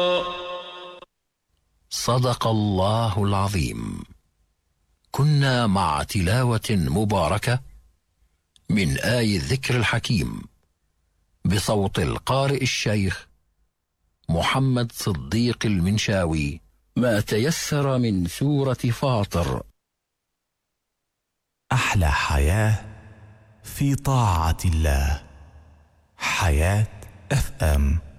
صدق الله العظيم. كنا مع تلاوة مباركة من آي الذكر الحكيم بصوت القارئ الشيخ محمد صديق المنشاوي، ما تيسر من سورة فاطر. أحلى حياة في طاعة الله. حياة FM.